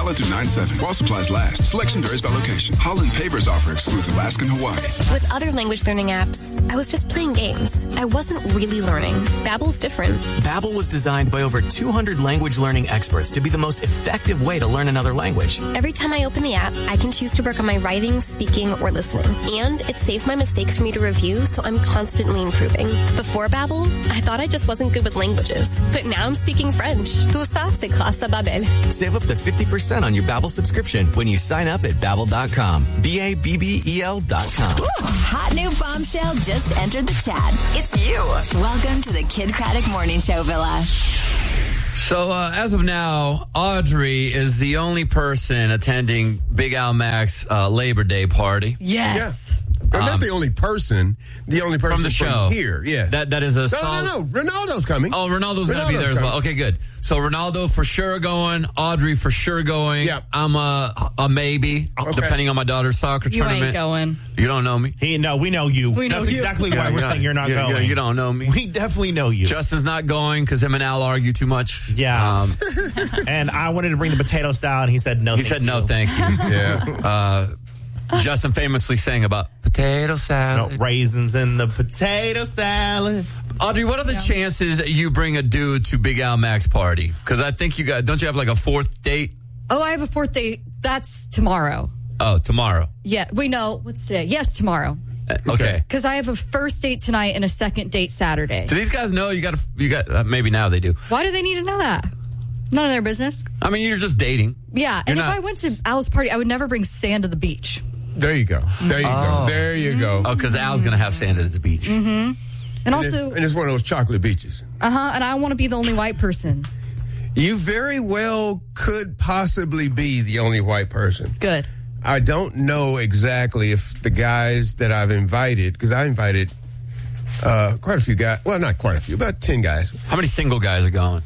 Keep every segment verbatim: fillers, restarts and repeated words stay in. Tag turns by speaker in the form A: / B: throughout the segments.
A: valid through nine seven. While supplies last. Selection varies by location. Holland Paper's offer excludes Alaska and Hawaii.
B: With other language learning apps, I was just playing games. I wasn't really learning. Babbel's different.
C: Babbel was designed by over two hundred language learning experts to be the most effective way to learn another language.
B: Every time I open the app, I can choose to work on my writing, speaking, or listening. And it saves my mistakes for me to review, so I'm constantly improving. Before Babbel, I thought I just wasn't good with languages. But now I'm speaking French. Tout ça, c'est grâce à Babbel.
C: Save up to fifty percent on your Babbel subscription when you sign up at Babbel dot com. B A B B E L dot com.
D: Ooh, hot new bombshell just entered the chat. It's you. Welcome to the Kid Craddock Morning Show, Villa.
E: So, uh, as of now, Audrey is the only person attending Big Al Mac's uh, Labor Day party.
F: Yes.
G: Yeah. I'm um, not the only person. The only person
E: from the show
G: from here. Yeah.
E: That that is a
G: no,
E: sol-
G: no, no. Ronaldo's coming.
E: Oh, Ronaldo's, Ronaldo's going to be there as
G: coming.
E: well. Okay, good. So Ronaldo for sure going. Audrey for sure going.
G: Yeah.
E: I'm a a maybe, okay. depending on my daughter's soccer
F: you
E: tournament.
F: You ain't going.
E: You don't know me.
H: He, no, we know you.
F: We know
H: That's
F: you.
H: exactly why
E: yeah,
H: we're
E: yeah,
H: saying you're not
E: yeah,
H: going.
E: Yeah, you don't know me.
H: We definitely know you.
E: Justin's not going because him and Al argue too much.
H: Yeah. Um,
E: um,
H: and I wanted to bring the potato salad. He said no.
E: He
H: thank
E: said
H: you.
E: no, thank you.
G: Yeah.
E: Uh, Justin famously sang about potato salad.
H: No, raisins in the potato salad.
E: Audrey, what are the yeah. chances that you bring a dude to Big Al Mac's party? Because I think you got, don't you have like a fourth date?
F: Oh, I have a fourth date. That's tomorrow.
E: Oh, tomorrow.
F: Yeah, we know. What's today? Yes, tomorrow.
E: Uh, okay.
F: Because I have a first date tonight and a second date Saturday.
E: Do these guys know you got to, you got, uh, maybe now they do.
F: Why do they need to know that? None of their business.
E: I mean, you're just dating.
F: Yeah,
E: you're
F: and
E: not...
F: if I went to Al's party, I would never bring sand to the beach.
G: There you go. There you
E: oh.
G: go. There you go.
E: Oh, because Al's going to have sand at the beach.
F: Mm-hmm. And,
G: and
F: also...
G: It's, and it's one of those chocolate beaches.
F: Uh-huh, and I want to be the only white person.
G: You very well could possibly be the only white person.
F: Good.
G: I don't know exactly if the guys that I've invited, because I invited uh, quite a few guys. Well, not quite a few, about ten guys.
E: How many single guys are going?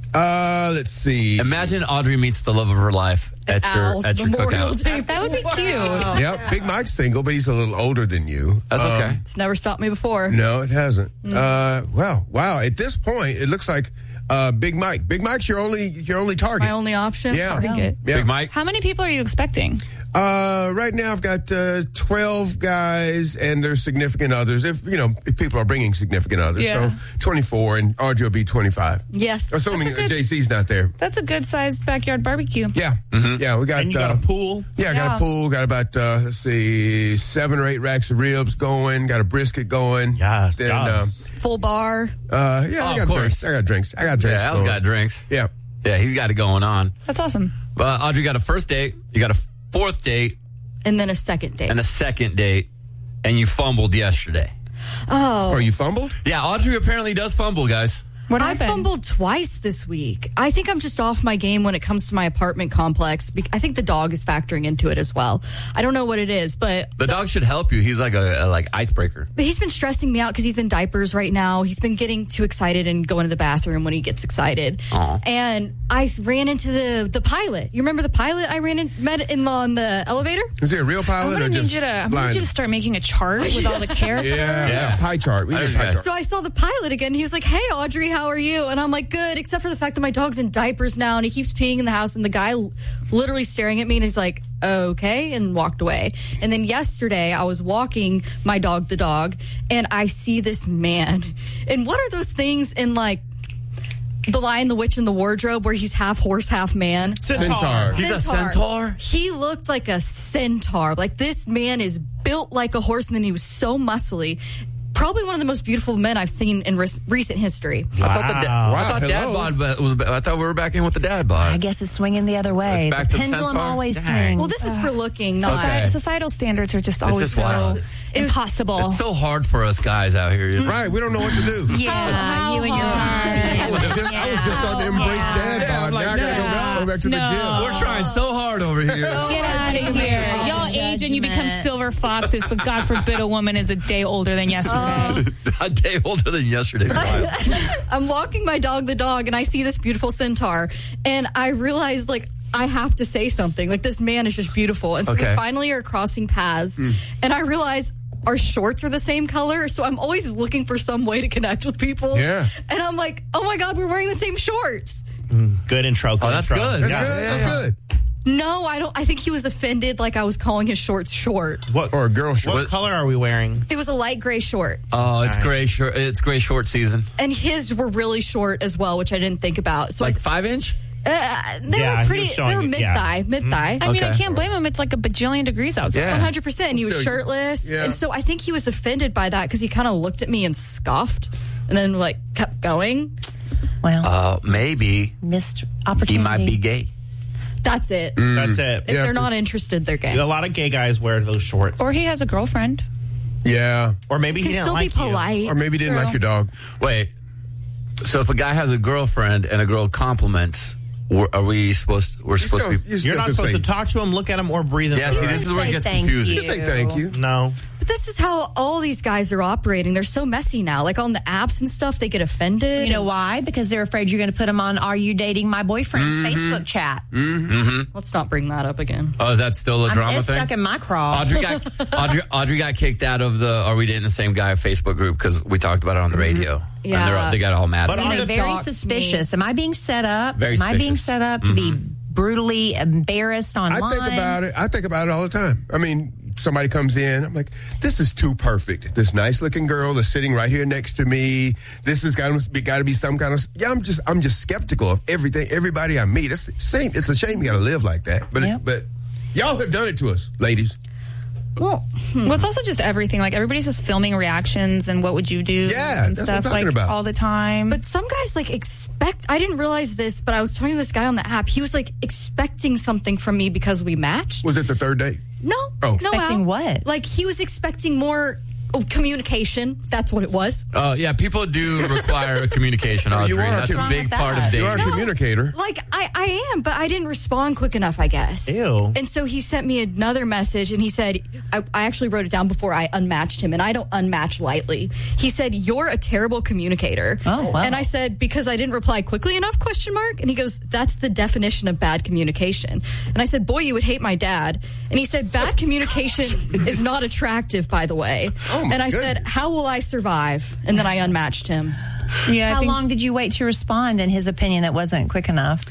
G: Uh, let's see.
E: Imagine Audrey meets the love of her life at, at your
F: Al's
E: at your cookout.
F: Day.
I: That would be
F: wow.
I: cute.
G: Yep, Big Mike's single, but he's a little older than you.
E: That's
G: um,
E: okay.
F: It's never stopped me before.
G: No, it hasn't.
F: Mm.
G: Uh, wow, wow. At this point, it looks like uh, Big Mike. Big Mike's your only your only target.
F: My only option.
G: Yeah,
I: Target.
G: yeah.
E: Big Mike.
I: How many people are you expecting?
G: Uh, right now I've got uh, twelve guys and there's significant others. If you know, if people are bringing significant others,
I: Yeah.
G: so twenty-four and Audrey will be twenty-five.
F: Yes.
G: Assuming
I: good-
G: J C's not there.
I: That's a good sized backyard barbecue.
G: Yeah, mm-hmm. yeah. We got.
H: And you got
G: uh,
H: a pool.
G: Yeah, I got
I: Yeah.
G: a pool. Got about uh, let's see, seven or eight racks of ribs going. Got a brisket going.
H: Yes,
G: Then,
H: yes.
F: Full bar.
G: uh, uh, yeah,
E: Oh,
G: I
E: of
G: got
E: course.
G: drinks. I got drinks. I got drinks.
E: Yeah, Al's
G: going.
E: got drinks.
G: Yeah.
E: Yeah, he's got it going on.
I: That's awesome.
E: But Audrey got a first date. You got a fourth date.
F: And then a second date.
E: And a second date. And you fumbled yesterday.
F: Oh.
G: Oh, you fumbled?
E: Yeah, Audrey apparently does fumble, guys.
I: What
F: I
I: happened?
F: fumbled twice this week. I think I'm just off my game when it comes to my apartment complex. I think the dog is factoring into it as well. I don't know what it is, but
E: The dog should help you. He's like a, a like icebreaker.
F: but he's been stressing me out because he's in diapers right now. He's been getting too excited and going to the bathroom when he gets excited.
E: Aw.
F: And I s- ran into the the pilot. You remember the pilot I ran in, met in the, on the elevator?
G: Is it a real
I: I'm
G: pilot
I: gonna
G: or
I: need
G: just
I: you to. I'm gonna
G: blind?
I: need you to start making a chart with all the characters.
G: Yeah,
E: Yeah.
G: pie chart. We need a pie
E: Okay.
G: chart.
F: So I saw the pilot again. He was like, "Hey, Audrey, how are you?" And I'm like, "Good," except for the fact that my dog's in diapers now and he keeps peeing in the house. And the guy l- literally staring at me and he's like, "Okay," and walked away. And then yesterday I was walking my dog, the dog, and I see this man. And what are those things in like The Lion, the Witch, and the Wardrobe where he's half horse, half man?
G: Centaur.
E: He's a centaur?
F: He looked like a centaur. Like, this man is built like a horse, and then he was so muscly. Probably one of the most beautiful men I've seen in res- recent history.
E: I thought, the da-
G: Wow,
E: I thought dad
G: hello.
E: bod was. I thought we were back in with the dad bod.
D: I guess it's swinging the other way.
E: It's back
D: the
E: to the
D: pendulum
E: centaur?
D: always
E: Dang.
D: swings.
F: Well, this is for looking, not...
E: Okay.
I: Societal standards are just always
E: just
I: so
E: wild.
I: impossible.
E: It's so hard for us guys out here. You know?
G: Right, we don't know what to do.
D: Yeah,
I: How
D: you and your
G: I was just, I was just starting to embrace dad
E: Yeah,
G: bod.
E: I'm like,
G: now I gotta
E: yeah.
G: go, go back to the
I: No.
G: gym.
E: We're trying so hard over here.
I: Get out of here. Y'all age and you become silver foxes, but God forbid a woman is a day older than yesterday.
E: A day older than yesterday.
F: I'm walking my dog, the dog, and I see this beautiful centaur, and I realize, like, I have to say something. Like, this man is just beautiful. And so
E: Okay.
F: we finally are crossing paths, and I realize our shorts are the same color, so I'm always looking for some way to connect with people.
G: Yeah.
F: And I'm like, oh my God, we're wearing the same shorts.
H: Good intro. Good
E: Oh, that's
H: intro.
E: good.
G: That's
E: Yeah,
G: good.
E: yeah,
G: That's
E: yeah.
G: good.
F: No, I don't. I think he was offended, like I was calling his shorts short.
H: What
G: or a girl short?
H: What color are we wearing?
F: It was a light gray short.
E: Oh, it's gray short. It's gray short season.
F: And his were really short as well, which I didn't think about. So
E: like
F: I,
E: five inch.
F: Uh, they
H: Yeah,
F: were
H: he
F: pretty.
H: was
F: They were
H: showing
F: mid
H: it, yeah.
F: thigh, mid thigh.
I: I mean, I
E: Okay.
I: can't blame him. It's like a bajillion degrees outside.
E: Yeah.
F: One hundred percent. And he was
G: Good.
F: shirtless,
G: Yeah.
F: and so I think he was offended by that because he kind of looked at me and scoffed, and then like kept going.
J: Well,
E: Uh, maybe
J: missed
E: he
J: opportunity.
E: might be gay.
F: That's it.
H: That's it.
F: If
G: Yeah,
F: they're
G: but-
F: not interested, they're gay.
H: A lot of gay guys wear those shorts.
I: Or he has a girlfriend.
G: Yeah.
H: Or maybe
F: You
H: he
F: can
H: didn't
F: still
H: like
F: be polite.
G: Or maybe didn't
F: girl.
G: like your dog.
E: Wait. So if a guy has a girlfriend and a girl compliments, we're, are we supposed? We're supposed to be.
H: you. You're not supposed to talk to him, look at him, or breathe.
E: Yeah, see, this is where it
J: Say
E: gets
J: thank
E: confusing.
J: you.
G: Just say thank you.
H: No.
F: But this is how all these guys are operating. They're so messy now. Like on the apps and stuff, they get offended.
J: You know why? Because they're afraid you're going to put them on Are You Dating My Boyfriend's Facebook chat.
F: Let's not bring that up again.
E: Oh, is that still a
J: I'm,
E: drama
J: it's
E: thing?
J: stuck in my craw.
E: Audrey got Audrey, Audrey got kicked out of the Are We Dating the Same Guy Facebook group because we talked about it on the radio.
F: Yeah.
E: And they're all, they got all mad.
H: But
E: about
H: on
E: it.
J: They're
H: the
J: very
F: doxed me.
J: suspicious. Am I being set up?
E: Very
J: Am I being
E: suspicious.
J: set up to be brutally embarrassed online?
G: I think about it. I think about it all the time. I mean, somebody comes in. I'm like, this is too perfect. This nice looking girl is sitting right here next to me. This has got to be, got to be some kind of. Yeah, I'm just I'm just skeptical of everything. Everybody I meet. It's shame. It's a shame you got to live like that. But
J: Yep.
G: but y'all have done it to us, ladies.
F: Well,
I: Well, it's also just everything. Like everybody's just filming reactions and what would you do
G: Yeah,
I: and
G: that's what I'm
I: stuff
G: talking
I: like
G: about.
I: all the time.
F: but some guys like expect. I didn't realize this, but I was talking to this guy on the app. He was like expecting something from me because we matched.
G: Was it the third date?
F: No,
G: Oh.
F: no.
J: Expecting
F: Al.
J: what?
F: Like he was expecting more oh, communication. That's what it was.
E: Oh, yeah, people do require communication, Audrey.
G: You are
E: That's a
G: com-
E: big part of
J: that?
E: dating.
G: You are a
F: No.
G: communicator.
F: Like I, I am, but I didn't respond quick enough, I guess.
H: Ew.
F: And so he sent me another message, and he said, I, I actually wrote it down before I unmatched him, and I don't unmatch lightly. He said, "You're a terrible communicator."
J: Oh, wow.
F: And I said, "Because I didn't reply quickly enough?" Question mark. And he goes, "That's the definition of bad communication." And I said, "Boy, you would hate my dad." And he said, "Bad communication is not attractive, by the way."
G: Oh, my
F: and I said,
G: goodness.
F: "How will I survive?" And then I unmatched him.
I: yeah, I
J: How
I: think-
J: long did you wait to respond in his opinion that wasn't quick enough?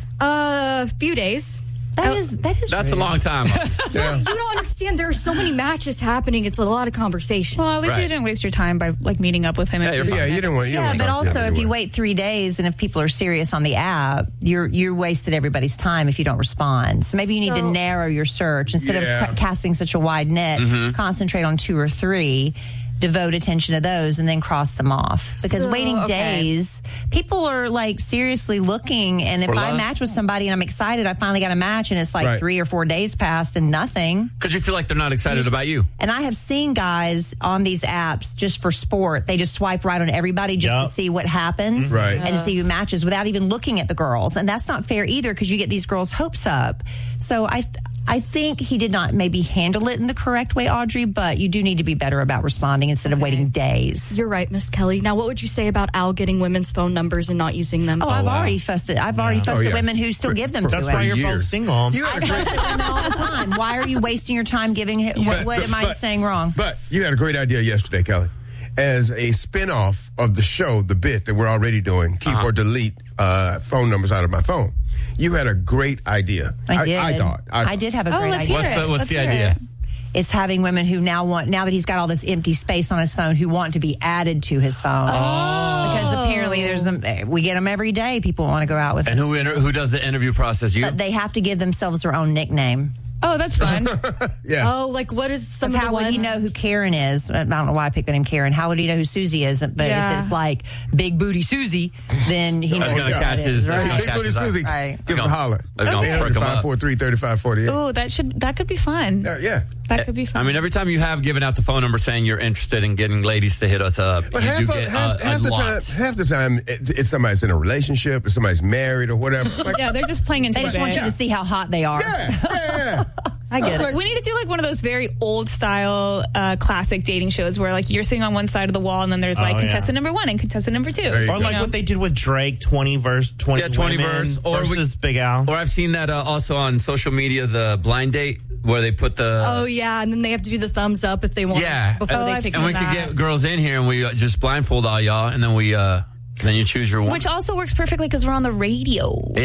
F: A few days.
J: That is that is
E: That's a
J: rude.
E: long time.
G: Yeah.
F: You don't understand. There are so many matches happening. It's a lot of conversation.
I: Well, at least
E: Right.
I: you didn't waste your time by like meeting up with him.
E: Yeah,
I: if
E: you're
I: you
E: fine.
G: Yeah,
I: wanted.
G: you didn't want. You
J: Yeah,
G: didn't
J: but
G: want to talk to
J: also
G: him
J: if you
G: anyway.
J: wait three days and if people are serious on the app, you're you're wasted everybody's time if you don't respond. So maybe you need to
F: So-
J: narrow your search instead
G: Yeah.
J: of ca- casting such a wide net. Concentrate on two or three. Devote attention to those and then cross them off. Because
F: So,
J: waiting
F: okay.
J: days, people are like seriously looking. And if
E: For
J: I
E: love.
J: match with somebody and I'm excited, I finally got a match and it's like
G: Right.
J: three or four days passed and nothing.
E: Because you feel like they're not excited about you.
J: And I have seen guys on these apps just for sport. They just swipe right on everybody just
H: Yup.
J: to see what happens
G: Right.
J: and to see who matches without even looking at the girls. And that's not fair either because you get these girls' hopes up. So I I think he did not maybe handle it in the correct way, Audrey, but you do need to be better about responding instead of waiting days.
F: You're right, Miss Kelly. Now, what would you say about Al getting women's phone numbers and not using them?
J: Oh, I've
H: wow.
J: already fussed it. I've already fussed
G: Oh,
J: at
G: yeah.
J: women who still give them
G: For-
J: to
H: That's
J: him.
H: why you're
G: years.
H: both single.
G: You had
J: I
G: a great,
J: fuss at women all the time. Why are you wasting your time giving him? What, what am I
G: but-
J: saying wrong?
G: But you had a great idea yesterday, Kelly. As a spin-off of the show, the bit that we're already doing, keep
E: Uh-huh.
G: or delete uh, phone numbers out of my phone. You had a great idea.
J: I did.
G: I, thought.
J: I did have a
I: Oh,
J: great
I: let's
J: idea.
I: hear
E: What's
I: it.
E: the, what's
I: Let's
E: the
I: hear
E: idea?
I: it.
J: It's having women who now want, now that he's got all this empty space on his phone, who want to be added to his phone.
I: Oh.
J: Because apparently there's a, we get them every day. People want to go out with
E: And
J: them.
E: who inter- who does the interview process? You?
J: But they have to give themselves their own nickname.
I: Oh, that's fun.
G: Yeah.
F: Oh, like what is some
J: Because
F: of
J: how
F: the
J: would
F: ones?
J: he know who Karen is? I don't know why I picked the name Karen. How would he know who Susie is? But
I: Yeah.
J: if it's like Big Booty Susie, then he knows
E: That's gonna
J: who
E: catch
J: that
E: his-
J: is,
E: that's
J: right?
E: gonna
G: Big
E: catch
G: Booty
E: his eye.
G: Susie,
J: Right.
G: give him a holler.
E: They're gonna
G: eight hundred,
E: prick 'em up.
G: five four three, thirty-five forty-eight.
I: Oh, that should that could be fun.
G: Yeah, yeah.
I: That could be fun.
E: I mean, every time you have given out the phone number saying you're interested in getting ladies to hit us up,
G: But
E: you
G: half,
E: do
G: of,
E: get
G: half,
E: uh,
G: half
E: a
G: the
E: lot.
G: time, half the time, it, it's somebody's in a relationship or somebody's married or whatever. Like,
I: yeah, they're just playing into
J: They just
I: it.
J: want you to see how hot they are.
G: yeah, yeah, yeah.
J: I get it.
I: We need to do like one of those very old style uh, classic dating shows where like you're sitting on one side of the wall and then there's like
H: Oh, yeah.
I: contestant number one and contestant number two.
G: There you
H: Or
G: go.
H: like
I: know?
H: what they did with Drake, twenty verse, twenty,
E: Yeah, twenty
H: women
E: verse, or we-
H: versus Big Al.
E: Or I've seen that uh, also on social media, the blind date where they put the
F: Oh yeah, and then they have to do the thumbs up if they want.
E: yeah,
F: before
I: Oh,
F: they
I: I've
F: take
E: and
F: them
E: we could
F: back.
E: get girls in here and we uh, just blindfold all y'all, and then we uh then you choose your one.
I: Which also works perfectly because we're on the radio.
E: Yeah.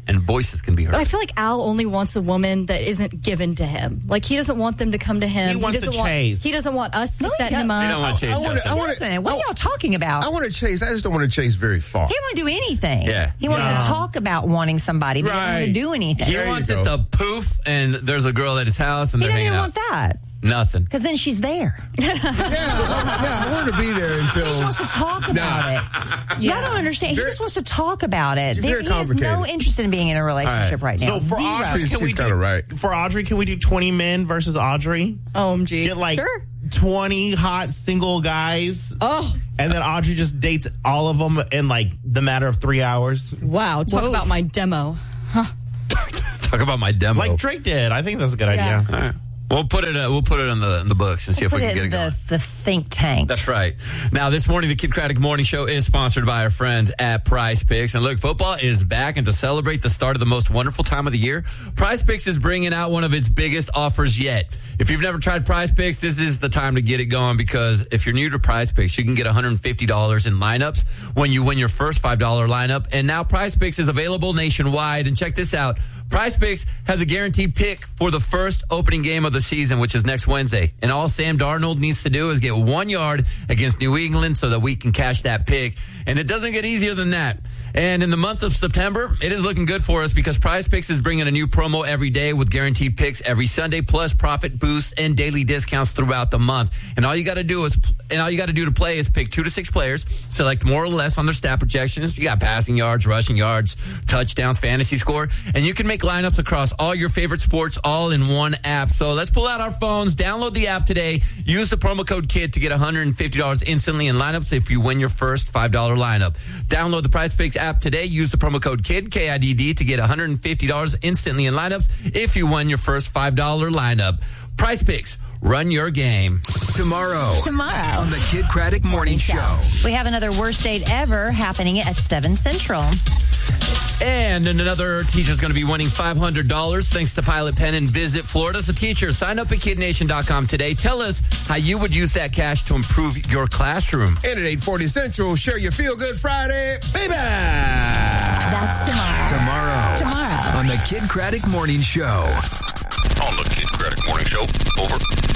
E: and voices can be heard.
F: But I feel like Al only wants a woman that isn't given to him. Like, he doesn't want them to come to him.
H: He wants
F: doesn't
H: to
F: want,
H: chase.
F: He doesn't want us to
J: No,
F: set
J: he
F: him
J: doesn't.
F: up.
E: You don't want to chase
G: I wanna-
E: Justin.
G: I wanna-
J: Listen, what are y'all talking about?
G: I want to chase. I just don't want to chase very far.
J: He don't want to do anything.
E: Yeah.
J: He wants
H: No.
J: to talk about wanting somebody, but he doesn't want
G: Right.
J: to do anything.
E: He
G: There you
E: wants
G: go.
E: it to poof, and there's a girl at his house, and
J: He
E: they're
J: doesn't
E: hanging
J: even
E: out.
J: want that.
E: Nothing.
J: Because then she's there.
G: yeah, yeah, I want to be there
J: He
G: until.
J: just wants to talk about it. Y'all don't understand.
G: Very-
J: he just wants to talk about it.
G: It's
J: There,
G: very
J: he has no
G: complicated.
J: interest in being in a relationship
E: All
J: right, now.
H: So for
J: Zero.
H: Audrey,
G: She's-
H: can we
G: she's
H: do,
G: kinda right.
H: For Audrey, can we do twenty men versus Audrey?
F: O M G.
H: Get like
F: Sure.
H: twenty hot single guys,
F: Oh,
H: and then Audrey just dates all of them in like the matter of three hours,
F: wow. Talk
I: Whoa.
F: about my demo.
E: Talk about my demo.
H: like Drake did. I think that's a good
F: Yeah.
H: idea.
E: All right. We'll put it. Uh, we'll put it in the in the books and see if
J: Put
E: we
J: it
E: can get
J: in
E: it
J: the,
E: going.
J: the think tank.
E: That's right. Now, this morning, the Kid Craddock Morning Show is sponsored by our friends at Prize Picks. And look, football is back, and to celebrate the start of the most wonderful time of the year, Prize Picks is bringing out one of its biggest offers yet. If you've never tried Prize Picks, this is the time to get it going, because if you're new to Prize Picks, you can get one hundred fifty dollars in lineups when you win your first five dollar lineup. And now Prize Picks is available nationwide. And check this out. Prize Picks has a guaranteed pick for the first opening game of the season, which is next Wednesday. And all Sam Darnold needs to do is get one yard against New England so that we can cash that pick. And it doesn't get easier than that. And in the month of September, it is looking good for us because Prize Picks is bringing a new promo every day with guaranteed picks every Sunday, plus profit boosts and daily discounts throughout the month. And all you got to do is, and all you got to do to play is pick two to six players, select more or less on their stat projections. You got passing yards, rushing yards, touchdowns, fantasy score, and you can make lineups across all your favorite sports all in one app. So let's pull out our phones, download the app today, use the promo code KID to get one hundred fifty dollars instantly in lineups if you win your first five dollar lineup. Download the Prize Picks app today, use the promo code KID, K I D D, to get one hundred fifty dollars instantly in lineups if you win your first five dollar lineup. Prize Picks, run your game.
A: Tomorrow.
J: Tomorrow.
A: On the Kid Craddock Morning Show.
J: We have another worst date ever happening at seven Central.
E: And another teacher's going to be winning five hundred dollars thanks to Pilot Pen and Visit Florida. So teacher, sign up at kid nation dot com today. Tell us how you would use that cash to improve your classroom.
G: And at eight forty Central, share your Feel Good Friday, baby!
J: That's tomorrow.
A: Tomorrow.
J: Tomorrow.
A: On the Kid Craddock Morning Show.
K: On the Kid Craddock Morning Show. Over.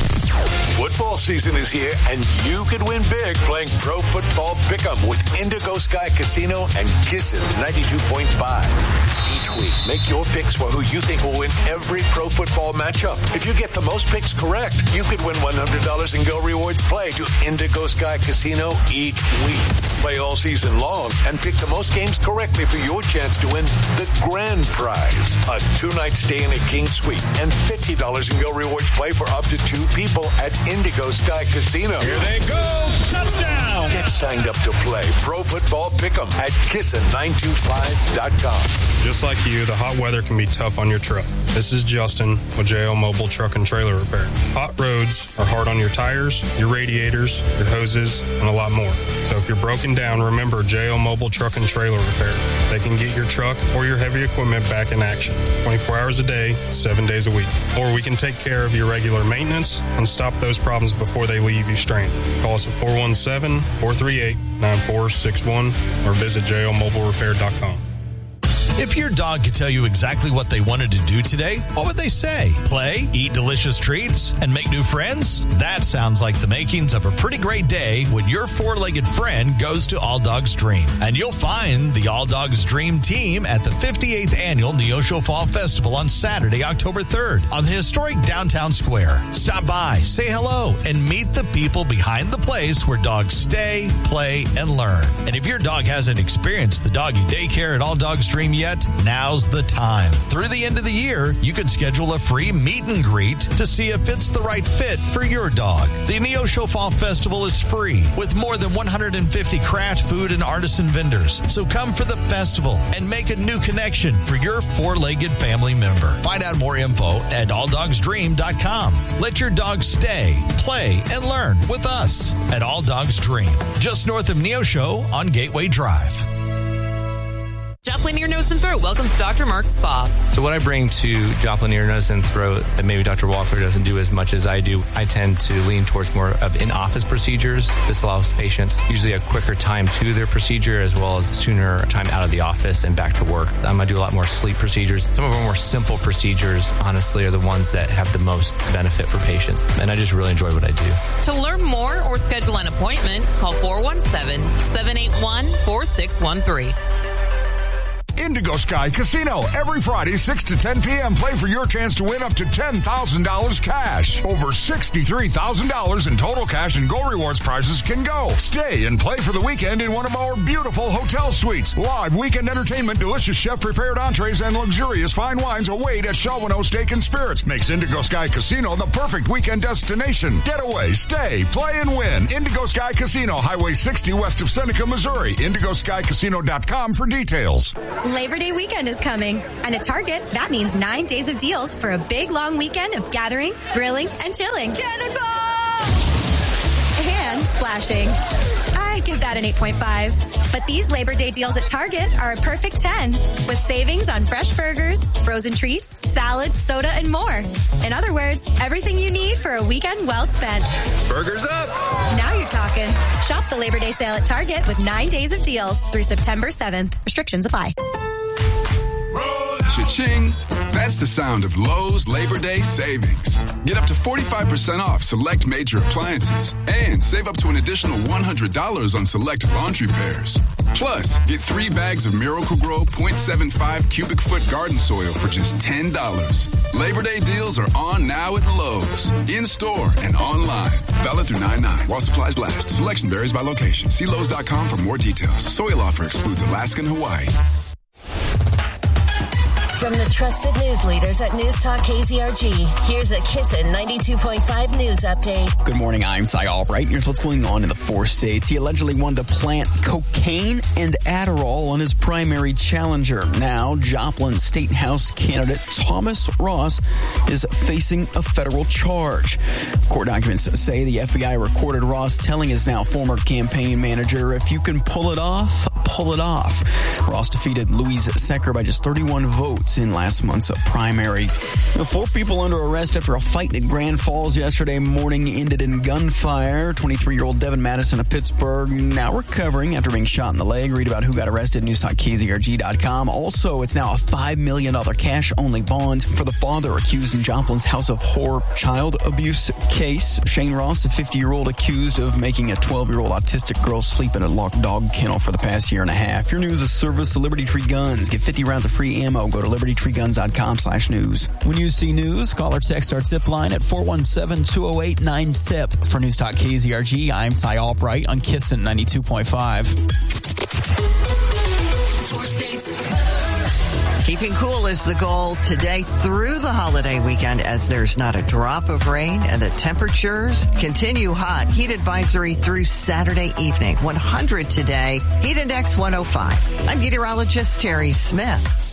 K: Football season is here, and you could win big playing Pro Football Pick'em with Indigo Sky Casino and Kissin' ninety-two point five. Each week, make your picks for who you think will win every pro football matchup. If you get the most picks correct, you could win one hundred dollars in Go Rewards play to Indigo Sky Casino each week. Play all season long and pick the most games correctly for your chance to win the grand prize, a two-night stay in a King Suite, and fifty dollars in Go Rewards play for up to two people at Indigo Sky Casino.
L: Here they go. Touchdown.
K: Get signed up to play Pro Football Pick'em at kissin nine two five dot com.
M: Just like you, the hot weather can be tough on your truck. This is Justin with J L Mobile Truck and Trailer Repair. Hot roads are hard on your tires, your radiators, your hoses, and a lot more. So if you're broken down, remember J L Mobile Truck and Trailer Repair. They can get your truck or your heavy equipment back in action twenty-four hours a day, seven days a week. Or we can take care of your regular maintenance and stop those problems before they leave you stranded. Call us at four one seven, four three eight, nine four six one or visit j l mobile repair dot com.
N: If your dog could tell you exactly what they wanted to do today, what would they say? Play, eat delicious treats, and make new friends? That sounds like the makings of a pretty great day when your four-legged friend goes to All Dogs Dream. And you'll find the All Dogs Dream team at the fifty-eighth Annual Neosho Fall Festival on Saturday, October third, on the historic downtown square. Stop by, say hello, and meet the people behind the place where dogs stay, play, and learn. And if your dog hasn't experienced the doggy daycare at All Dogs Dream yet, now's the time. Through the end of the year, you can schedule a free meet and greet to see if it's the right fit for your dog. The Neosho Fall Festival is free with more than one hundred fifty craft, food, and artisan vendors. So come for the festival and make a new connection for your four-legged family member. Find out more info at all dogs dream dot com. Let your dog stay, play, and learn with us at All Dogs Dream, just north of Neosho on Gateway Drive.
O: Joplin Ear, Nose, and Throat welcomes Doctor Mark Spa.
P: So what I bring to Joplin Ear, Nose, and Throat that maybe Doctor Walker doesn't do as much as I do, I tend to lean towards more of in-office procedures. This allows patients usually a quicker time to their procedure as well as sooner time out of the office and back to work. I'm going to do a lot more sleep procedures. Some of our more simple procedures, honestly, are the ones that have the most benefit for patients. And I just really enjoy what I do.
O: To learn more or schedule an appointment, call four one seven, seven eight one, four six one three.
L: Indigo Sky Casino. Every Friday, six to ten p.m. Play for your chance to win up to ten thousand dollars cash. Over sixty-three thousand dollars in total cash and Go Rewards prizes can go. Stay and play for the weekend in one of our beautiful hotel suites. Live weekend entertainment, delicious chef-prepared entrees, and luxurious fine wines await at Shawano Steak and Spirits. Makes Indigo Sky Casino the perfect weekend destination. Get away, stay, play, and win. Indigo Sky Casino, Highway sixty west of Seneca, Missouri. indigo sky casino dot com for details.
Q: Labor Day weekend is coming, and at Target, that means nine days of deals for a big, long weekend of gathering, grilling, and chilling. Cannonball! And splashing. I give that an eight point five. But these Labor Day deals at Target are a perfect ten, with savings on fresh burgers, frozen treats, salads, soda, and more. In other words, everything you need for a weekend well spent.
K: Burgers up!
Q: Now you're talking. Shop the Labor Day sale at Target with nine days of deals through September seventh. Restrictions apply.
A: Cha-ching! That's the sound of Lowe's Labor Day savings. Get up to forty-five percent off select major appliances and save up to an additional one hundred dollars on select laundry pairs. Plus, get three bags of Miracle-Gro point seven five cubic foot garden soil for just ten dollars. Labor Day deals are on now at Lowe's, in-store and online. Valid through nine nine while supplies last. Selection varies by location. See Lowe's dot com for more details. Soil offer excludes Alaska and Hawaii.
R: From the trusted news leaders at News Talk K Z R G, here's a Kissin' ninety-two point five news update.
S: Good morning, I'm Cy Albright. Here's what's going on in the four states. He allegedly wanted to plant cocaine and Adderall on his primary challenger. Now, Joplin State House candidate Thomas Ross is facing a federal charge. Court documents say the F B I recorded Ross telling his now former campaign manager, if you can pull it off, pull it off. Ross defeated Louise Secker by just thirty-one votes in last month's primary. Four people under arrest after a fight at Grand Falls yesterday morning ended in gunfire. twenty-three-year-old Devin Madison of Pittsburgh now recovering after being shot in the leg. Read about who got arrested at news talk k z r g dot com. Also, it's now a five million dollars cash-only bond for the father accused in Joplin's House of Horror child abuse case. Shane Ross, a fifty-year-old accused of making a twelve-year-old autistic girl sleep in a locked dog kennel for the past year and a half. Your news is service of Liberty Tree Guns. Get fifty rounds of free ammo. Go to liberty tree guns dot com slash news. When you see news, call or text our tip line at four one seven, two oh eight, nine T I P. For News Talk K Z R G, I'm Ty Albright on Kissin' ninety-two point five.
T: Keeping cool is the goal today through the holiday weekend as there's not a drop of rain and the temperatures continue hot. Heat advisory through Saturday evening. one hundred today. Heat index one oh five. I'm meteorologist Terry Smith.